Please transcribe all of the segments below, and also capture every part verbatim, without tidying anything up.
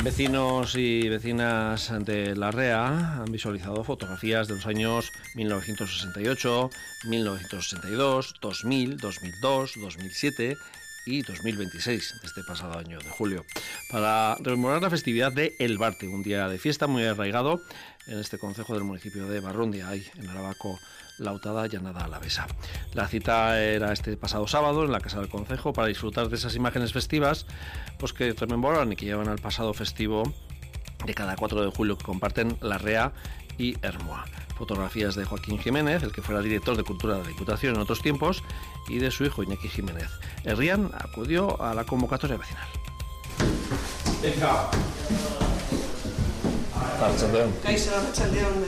Vecinos y vecinas de Larrea han visualizado fotografías de los años mil novecientos sesenta y ocho, mil novecientos sesenta y dos, dos mil, dos mil dos, dos mil siete y dos mil veintiséis, de este pasado año de julio, para rememorar la festividad de El Barte, un día de fiesta muy arraigado en este concejo del municipio de Barrundia, ahí en Aravaco, Lautada, Llanada Alavesa. La cita era este pasado sábado en la Casa del Concejo para disfrutar de esas imágenes festivas pues que rememoran y que llevan al pasado festivo de cada cuatro de julio que comparten Larrea y Ermua. Fotografías de Joaquín Jiménez, el que fuera director de Cultura de la Diputación en otros tiempos, y de su hijo Iñaki Jiménez. Herrián acudió a la convocatoria vecinal. Venga. Arratsaldeon. Kaixo, arratsaldeon.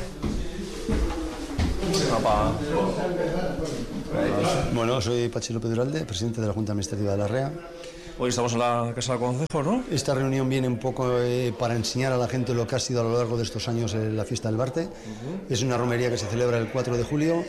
Bueno, soy Pachi López Duralde, presidente de la Junta Administrativa de Larrea. Hoy estamos en la Casa del Concejo, ¿no? Esta reunión viene un poco eh, para enseñar a la gente lo que ha sido a lo largo de estos años eh, la fiesta del Barte. Uh-huh. Es una romería que se celebra el cuatro de julio.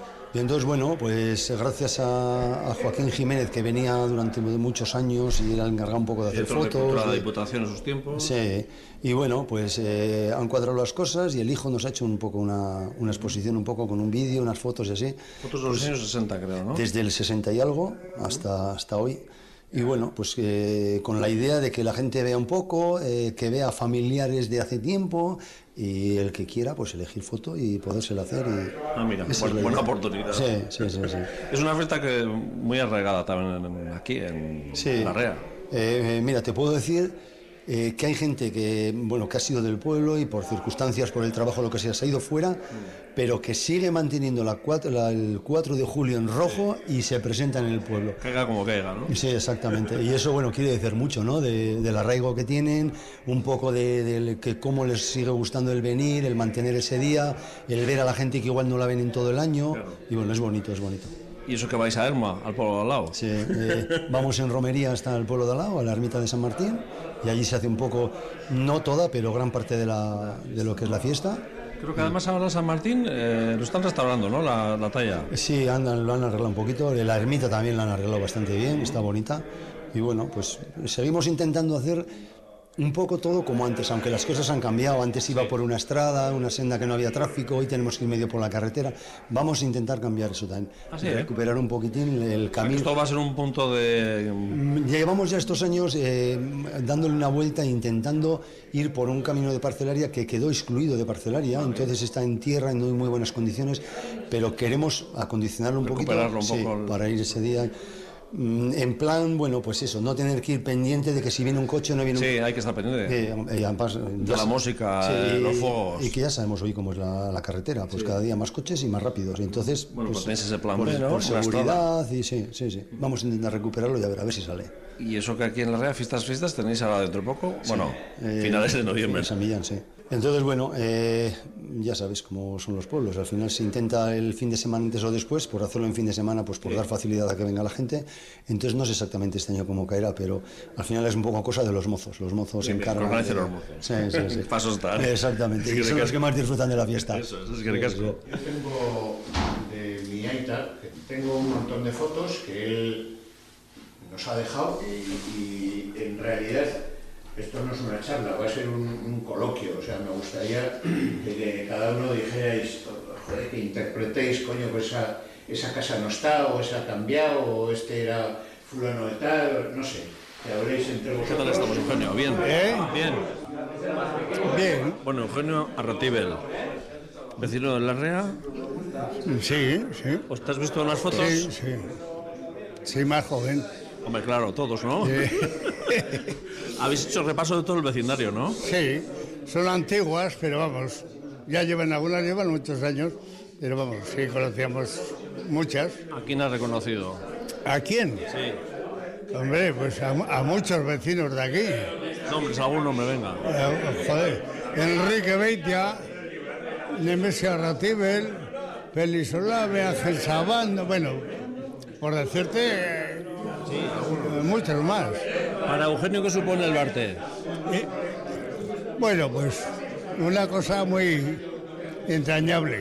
Y entonces, bueno, pues gracias a, a Joaquín Jiménez, que venía durante muchos años y era el encargado un poco de hacer fotos. De Cultura de la Diputación en sus tiempos. Sí, y bueno, pues eh, han cuadrado las cosas y el hijo nos ha hecho un poco una, una exposición, un poco con un vídeo, unas fotos y así. Fotos de los años sesenta, creo, ¿no? Desde el sesenta y algo hasta, hasta hoy. Y bueno, pues eh, con la idea de que la gente vea un poco, eh, que vea familiares de hace tiempo y el que quiera, pues elegir foto y podérsela hacer. Y ah, mira, pues buena oportunidad. Sí, sí, sí, sí. Es una fiesta que muy arraigada también en, aquí, en sí. Larrea. Eh, mira, te puedo decir eh, que hay gente que, bueno, que ha sido del pueblo y por circunstancias, por el trabajo, lo que sea, se ha ido fuera, mm. pero que sigue manteniendo la cuatro, la, el cuatro de julio en rojo y se presenta en el pueblo. Caiga como caiga, ¿no? Sí, exactamente. Y eso, bueno, quiere decir mucho, ¿no? De, del arraigo que tienen, un poco de, de que cómo les sigue gustando el venir, el mantener ese día, el ver a la gente que igual no la ven en todo el año. Claro. Y bueno, es bonito, es bonito. ¿Y eso que vais a Ermua, al pueblo de al lado? Sí, eh, vamos en romería hasta el pueblo de al lado, a la ermita de San Martín, y allí se hace un poco, no toda, pero gran parte de, la, de lo que es la fiesta. Creo que además ahora San Martín eh, lo están restaurando, ¿no? La, la talla. Sí, andan, lo han arreglado un poquito, la ermita también la han arreglado bastante bien, está bonita, y bueno, pues seguimos intentando hacer un poco todo como antes, aunque las cosas han cambiado. Antes iba por una estrada, una senda que no había tráfico, hoy tenemos que ir medio por la carretera. Vamos a intentar cambiar eso también, ¿Ah, sí, recuperar eh? un poquitín el camino. Esto va a ser un punto de... Llevamos ya estos años eh, dándole una vuelta e intentando ir por un camino de parcelaria que quedó excluido de parcelaria, vale. Entonces está en tierra, en muy buenas condiciones, pero queremos acondicionarlo un poquito un sí, poco el... para ir ese día. En plan, bueno, pues eso, no tener que ir pendiente de que si viene un coche o no viene un... Sí, hay que estar pendiente eh, eh, además, de la música, sí, eh, los fuegos. Y que ya sabemos hoy cómo es la, la carretera, pues sí. Cada día más coches y más rápidos. Y entonces, bueno, pues, pues tenéis ese plan por, B, ¿no? Por seguridad, y sí, sí, sí. Vamos a intentar recuperarlo y a ver, a ver si sale. Y eso que aquí en Larrea, fiestas, fiestas, tenéis ahora dentro de poco, sí. Bueno, eh, finales de noviembre. En San Millán, sí. Entonces, bueno, eh, ya sabes cómo son los pueblos. Al final se intenta el fin de semana antes o después, por hacerlo en fin de semana, pues por sí. dar facilidad a que venga la gente. Entonces no sé exactamente este año cómo caerá, pero al final es un poco cosa de los mozos. Los mozos se encargan. De... los mozos. Sí, sí, sí. Pasos tal. Exactamente. Y son los que más disfrutan de la fiesta. Eso, eso es que recasco. Yo tengo de mi aita, tengo un montón de fotos que él nos ha dejado y, y en realidad esto no es una charla, va a ser un, un coloquio. O sea, me gustaría que, que cada uno dijerais, joder, que interpretéis, coño, pues esa, esa casa no está, o esa ha cambiado, o este era fulano de tal, no sé, que habléis entre vosotros. ¿Qué tal estamos, Eugenio? ¿Bien? ¿Eh? Bien. Bien. Bueno, Eugenio Arratibel, vecino de Larrea. Sí, sí. ¿Os te has visto en las fotos? Sí, sí. Sí, más joven. Hombre, claro, todos, ¿no? Sí. Habéis hecho repaso de todo el vecindario, ¿no? Sí, son antiguas, pero vamos, ya llevan, algunas llevan muchos años, pero vamos, sí, conocíamos muchas. ¿A quién has reconocido? ¿A quién? Sí. Hombre, pues a, a muchos vecinos de aquí. Nombres, algún nombre, venga. Eh, joder, Enrique Beitia, Nemesio Arratibel, Félix Olave, Ángel Sabando, bueno, por decirte, sí, muchos más. Para Eugenio, ¿qué supone el Barte? Eh, bueno, pues una cosa muy entrañable.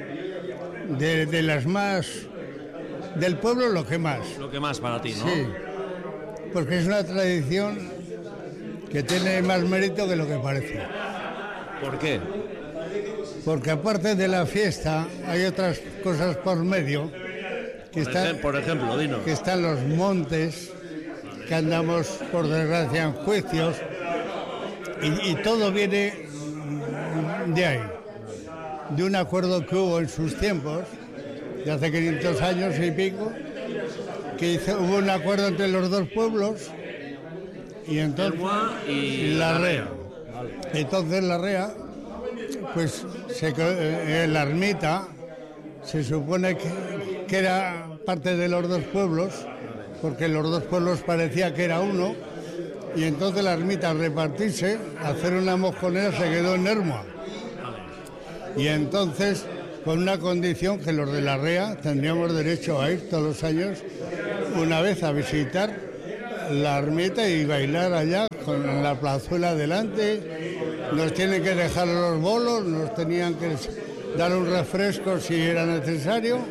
De, de las más... Del pueblo lo que más. Lo que más para ti, ¿no? Sí, porque es una tradición que tiene más mérito que lo que parece. ¿Por qué? Porque aparte de la fiesta hay otras cosas por medio, que, Por, están, ejem- por ejemplo, dinos. que están los montes, que andamos por desgracia en juicios, y, y todo viene de ahí, de un acuerdo que hubo en sus tiempos, de hace quinientos años y pico, que hizo, hubo un acuerdo entre los dos pueblos y entonces Ermua y la La Rea. Entonces la Rea, pues se, eh, la ermita se supone que, que era parte de los dos pueblos, porque los dos pueblos parecía que era uno, y entonces la ermita, al repartirse, hacer una mosconera, se quedó en Ermua. Y entonces, con una condición, que los de la Rea tendríamos derecho a ir todos los años una vez a visitar la ermita y bailar allá con la plazuela delante. Nos tienen que dejar los bolos, nos tenían que dar un refresco si era necesario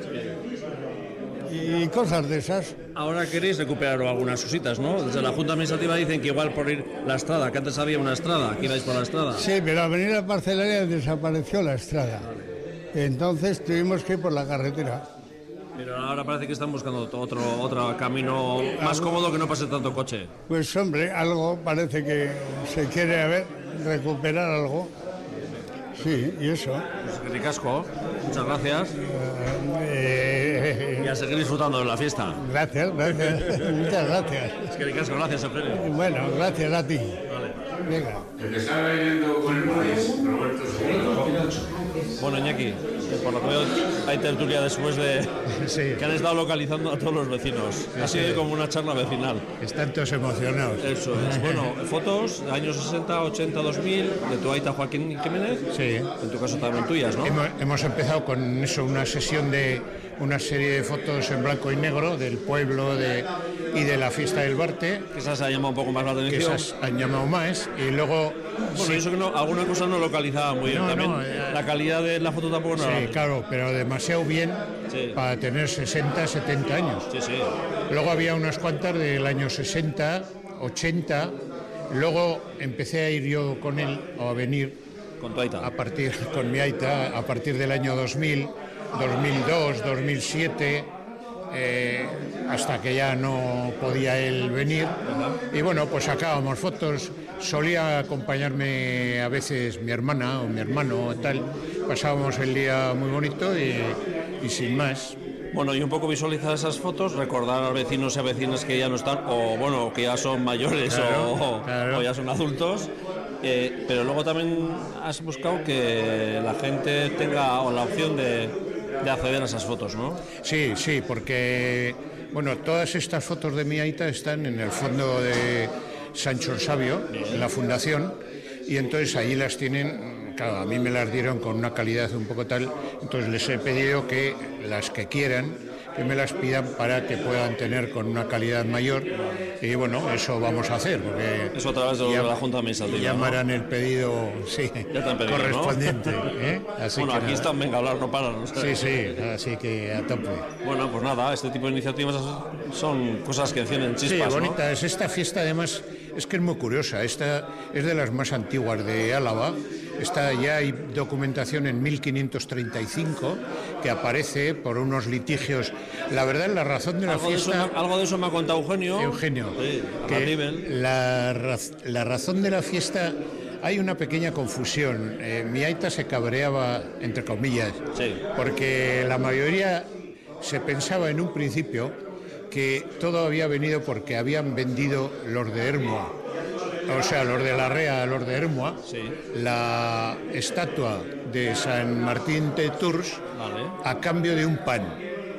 y cosas de esas. Ahora queréis recuperar algunas cositas, ¿no? Desde la Junta Administrativa dicen que igual por ir la Estrada, que antes había una Estrada, que ibais por la Estrada. Sí, pero al venir a Parcelaria desapareció la Estrada. Entonces tuvimos que ir por la carretera. Pero ahora parece que están buscando otro, otro camino más cómodo que no pase tanto coche. Pues hombre, algo parece que se quiere ver, recuperar algo. Sí, y eso. Pues que ricasco, muchas gracias Eh, y a seguir disfrutando de la fiesta. gracias, gracias. Muchas gracias. Es que ricasco, gracias, Eugenio. Bueno, gracias a ti. Venga. El que está viniendo con el maíz, Roberto Segundo. Bueno, Iñaki, por lo que veo hay tertulia después de Sí. que han estado localizando a todos los vecinos. Ha sido como una charla vecinal. Están todos emocionados. Eso es. Bueno, fotos de años sesenta, ochenta, dos mil, de tu aita Joaquín Jiménez. Sí. En tu caso también tuyas, ¿no? Hemos, hemos empezado con eso, una sesión de una serie de fotos en blanco y negro del pueblo de, y de la fiesta del Barte, Que esas ha llamado un poco más la que atención. esas han llamado más, y luego... Bueno, sí, y eso que no, alguna cosa no localizaba muy bien No, también. no, eh, la calidad de la foto tampoco no sí, era. claro, pero demasiado bien Sí. para tener sesenta, setenta años. Sí, sí. Luego había unas cuantas del año sesenta, ochenta, luego empecé a ir yo con él, o a venir, Con tu aita. a partir con mi aita a partir del año dos mil, dos mil dos, dos mil siete, eh, hasta que ya no podía él venir. Y bueno, pues sacábamos fotos. Solía acompañarme a veces mi hermana o mi hermano o tal. Pasábamos el día muy bonito y, y sin más. Bueno, y un poco visualizar esas fotos, recordar a vecinos y a vecinas que ya no están, o bueno, que ya son mayores Claro, o, claro. o ya son adultos. Eh, pero luego también has buscado que la gente tenga o la opción de, de acceder a esas fotos, ¿no? Sí, sí, porque bueno, todas estas fotos de mi aita están en el fondo de Sancho el Sabio, en la fundación, y entonces ahí las tienen. Claro, a mí me las dieron con una calidad un poco tal, entonces les he pedido que las que quieran, que me las pidan para que puedan tener con una calidad mayor, y bueno, eso vamos a hacer, porque Eso a través de ya- la Junta Administrativa, ya ¿no? me harán el pedido, sí, Ya te han pedido, ¿no? correspondiente. ¿eh? Así Bueno, que aquí nada. están, venga, hablar, no paran. Sí, sí, así que a tope. Bueno, pues nada, este tipo de iniciativas son cosas que encienden Sí, chispas, ¿no? bonitas. Esta fiesta además es que es muy curiosa. Esta es de las más antiguas de Álava. Esta ya hay documentación en mil quinientos treinta y cinco que aparece por unos litigios. La verdad, la razón de la Algo de, eso, fiesta... me- algo de eso me ha contado Eugenio. Eugenio, Sí, a que nivel. la, raz- la razón de la fiesta, hay una pequeña confusión. Eh, mi aita se cabreaba, entre comillas, Sí. porque la mayoría se pensaba en un principio que todo había venido porque habían vendido los de Ermua, o sea, los de la Rea, los de Ermua, Sí. la estatua de San Martín de Tours, Vale. a cambio de un pan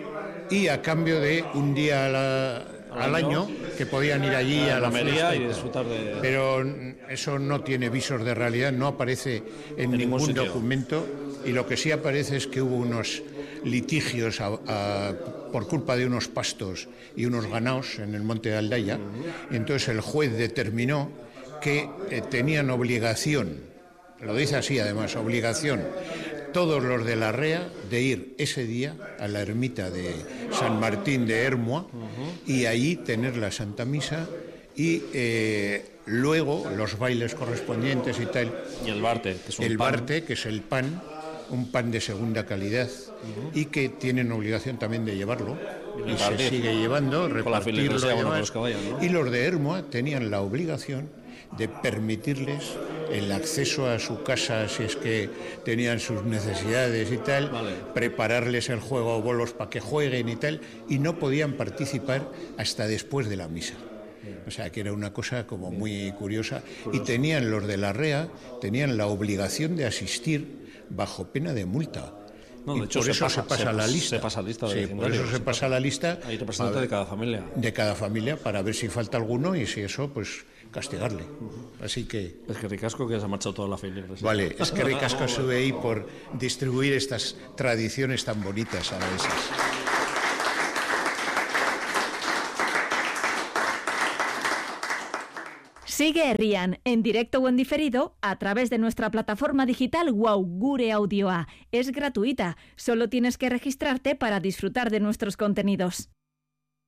y a cambio de un día a la- Al al año. año que podían ir allí A a la la romería fiesta y y tal. disfrutar de... Pero mm, eso no tiene visos de realidad, no aparece en, En ningún ningún sitio. documento, y lo que sí aparece es que hubo unos litigios a- a- por culpa de unos pastos y unos ganaos en el monte de Aldaya, y entonces el juez determinó que eh, tenían obligación, lo dice así además, obligación, todos los de la Rea de ir ese día a la ermita de San Martín de Ermua y allí tener la Santa Misa, y eh, luego los bailes correspondientes y tal. Y el barte, que es un el pan. barte, que es el pan, un pan de segunda calidad, uh-huh. y que tienen obligación también de llevarlo, y, y se sigue llevando, repartirlo, la llevar, bueno, los caballos, ¿no? Y los de Hermoa tenían la obligación de permitirles el acceso a su casa si es que tenían sus necesidades y tal, vale. prepararles el juego o bolos para que jueguen y tal, y no podían participar hasta después de la misa. O sea, que era una cosa como muy curiosa. Y tenían los de la REA, tenían la obligación de asistir bajo pena de multa. No, de y hecho, por se eso pasa, se pasa se, la lista. Se pasa lista de sí, por eso se, se pasa la lista. Hay representante de cada familia. De cada familia, para ver si falta alguno y si eso, pues castigarle. Uh-huh. Así que... Es que ricasco que se ha marchado toda la familia. Vale, es que ricasco sube ahí por distribuir estas tradiciones tan bonitas alavesas. Sigue Herrian, en directo o en diferido, a través de nuestra plataforma digital Wow Gure Audioa. Es gratuita, solo tienes que registrarte para disfrutar de nuestros contenidos.